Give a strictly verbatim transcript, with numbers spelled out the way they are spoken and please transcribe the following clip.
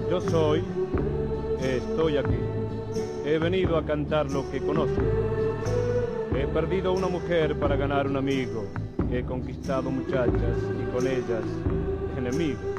Yo soy, estoy aquí. He venido a cantar lo que conozco. He perdido una mujer para ganar un amigo. He conquistado muchachas y con ellas enemigos.